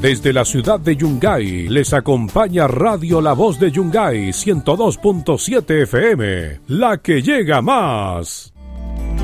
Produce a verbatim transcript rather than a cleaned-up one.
Desde la ciudad de Yungay les acompaña Radio La Voz de Yungay ciento dos punto siete F M, la que llega más.